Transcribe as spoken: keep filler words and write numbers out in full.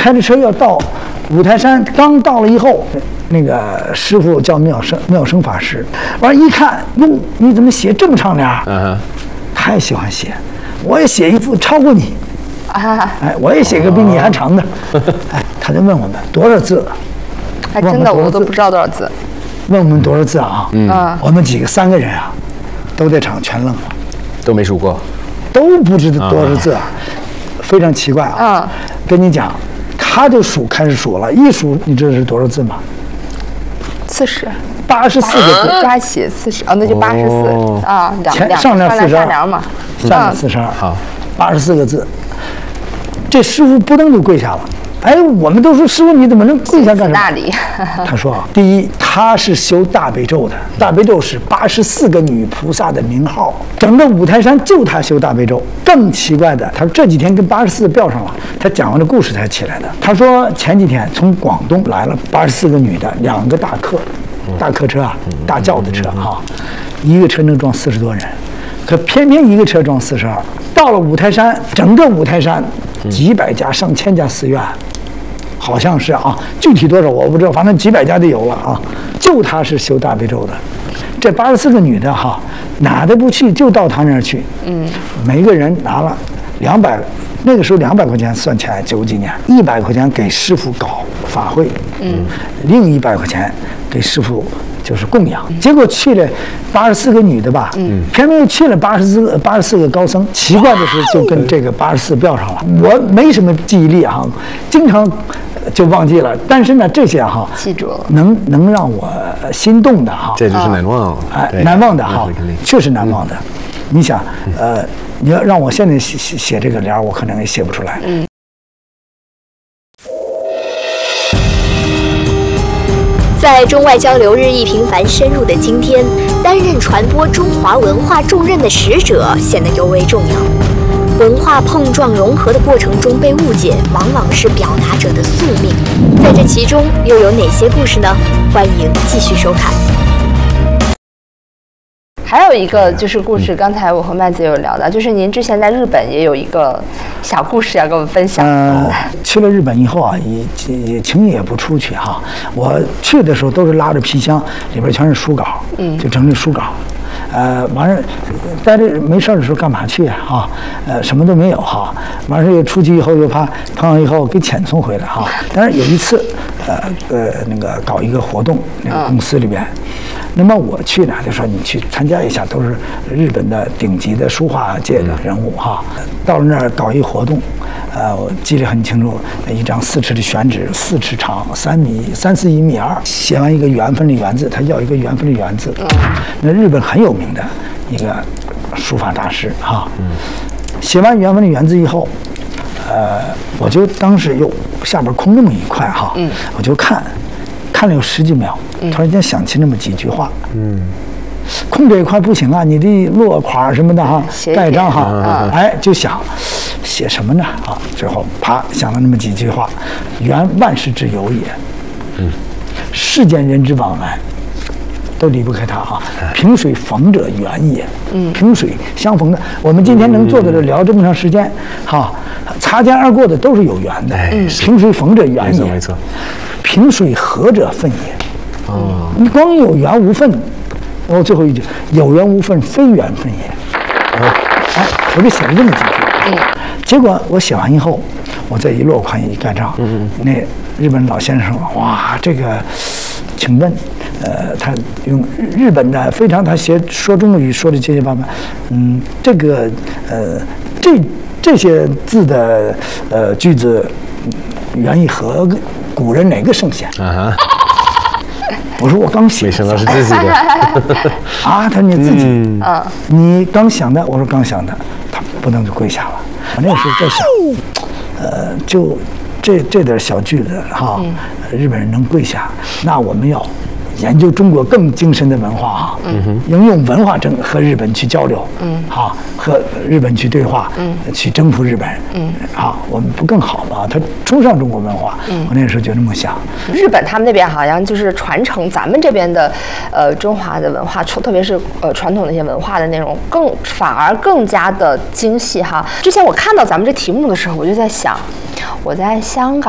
开着车要到五台山，刚到了以后，那个师傅叫妙生妙生法师，完一看，哟，你怎么写这么长联？嗯，太喜欢写，我也写一幅超过你。啊，哎，我也写个比你还长的。哎，他就问我们多少字？ 还真的，我都不知道多少字。 问我们多少字啊？嗯，我们几个三个人啊，都在场全愣了， 都没数过， 都不知道多少字啊，非常奇怪啊。跟你讲，他就数开始数了，一数你知道是多少字吗？ 四十。 八十四个字， 八写四十，哦，那就八十四啊，两前上联四十二嘛， 下联四十二，好，八十四个字。这师傅不登就跪下了。哎，我们都说师傅你怎么能跪下干什么？他说啊，第一，他是修大悲咒的，大悲咒是八十四个女菩萨的名号，整个五台山就他修大悲咒。更奇怪的，他说这几天跟八十四标上了，他讲完这故事才起来的。他说前几天从广东来了八十四个女的，两个大客，大客车啊，大轿子车哈，一个车能装四十多人，可偏偏一个车装四十二。到了五台山，整个五台山几百家、上千家寺院。好像是啊，具体多少我不知道，反正几百家就有了啊。就他是修大悲咒的，这八十四个女的哈，哪都不去，就到他那儿去。嗯，每个人拿了两百，那个时候两百块钱算起来九几年，一百块钱给师傅搞法会，嗯，另一百块钱给师傅就是供养。结果去了八十四个女的吧，嗯，偏偏又去了八十四八十四个高僧。奇怪的是，就跟这个八十四标上了。我没什么记忆力啊，经常就忘记了。但是呢，这些哈， 记住了， 能能让我心动的哈， 这就是难忘， 哎，难忘的哈，确实难忘的。你想，呃，你要让我现在写写写这个联，我可能也写不出来。嗯。 在中外交流日益频繁深入的今天，担任传播中华文化重任的使者显得尤为重要。文化碰撞融合的过程中被误解，往往是表达者的宿命。在这其中又有哪些故事呢？欢迎继续收看。 还有一个就是故事，刚才我和麦子有聊到，就是您之前在日本也有一个小故事要跟我们分享。 嗯、呃，去了日本以后啊，也也轻易也不出去哈。我去的时候都是拉着皮箱，里边全是书稿，嗯，就整理书稿。呃，完事待着没事的时候干嘛去啊？哈，呃，什么都没有哈。完事又出去以后又怕碰上以后给遣送回来哈。但是有一次，呃呃，那个搞一个活动，那个公司里边。那么我去呢，就说你去参加一下，都是日本的顶级的书画界的人物哈。到了那儿搞一活动，呃，我记得很清楚，一张四尺的宣纸，四尺长，三米三四一米二，写完一个缘分的缘字，他要一个缘分的缘字。那日本很有名的一个书法大师哈。写完缘分的缘字以后，呃，我就当时又下边空那么一块哈，我就看。看了有十几秒，突然间想起那么几句话。嗯，空这一块不行啊，你的落款什么的哈，盖章哈，啊、哎，就想写什么呢？啊，最后啪想了那么几句话：缘万事之由也，嗯，世间人之往来，都离不开它啊。萍水逢者缘也，嗯，萍水相逢的，我们今天能坐在这聊这么长时间，哈，擦肩而过的都是有缘的。嗯，萍水逢者缘也， 没错。 萍水合者分也。哦，你光有缘无分，然后最后一句有缘无分，非缘分也。哦，哎，我就写了这么几句。嗯，结果我写完以后，我再一落款一盖章，嗯嗯，那日本老先生说：“哇，这个，请问，呃，他用日本的非常他写说中国语说的结结巴巴，嗯，这个呃这这些字的呃句子，原意和古人哪个圣贤？”啊哈。我说我刚写， 没想到是自己的啊！他说你自己，嗯，你刚想的。我说刚想的，他不能就跪下了。我那时候在想，呃，就这这点小句子哈，日本人能跪下，那我们要研究中国更精深的文化哈，嗯，应用文化征和日本去交流，嗯，好，和日本去对话，嗯，去征服日本，嗯，好，我们不更好吗？他崇尚中国文化，嗯，我那时候就这么想。 日本他们那边好像就是传承咱们这边的，呃，中华的文化，特别是呃传统的一些文化的内容，更反而更加的精细哈。之前我看到咱们这题目的时候，我就在想，我在香港